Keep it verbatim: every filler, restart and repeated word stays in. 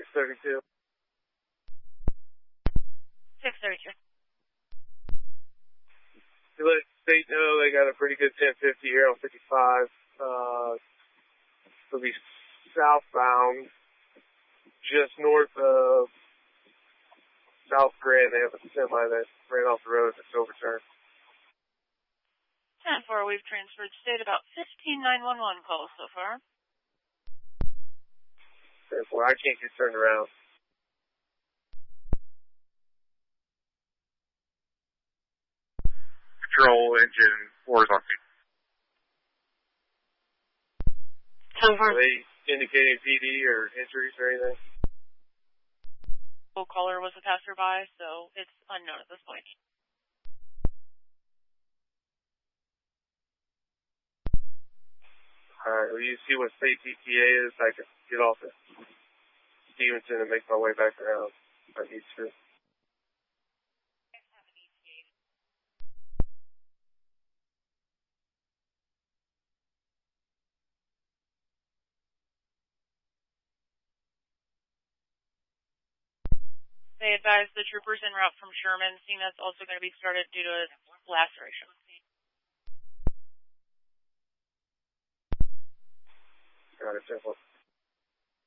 thirty-two. six thirty-two. You let State know they got a pretty good ten fifty here on fifty-five. Uh, it'll be southbound, just north of South Grand. They have a semi that ran off the road that's overturned. ten four, we've transferred State about fifteen nine one one calls so far. ten four, I can't get turned around. Control engine four is on scene. Are they indicating P D or injuries or anything? The caller was a passerby, so it's unknown at this point. Alright, well, you see what State T T A is? I can get off at Stevenson and make my way back around if I need to. They advised the troopers en route from Sherman, seeing that's also going to be started due to a laceration. Got it, ten four.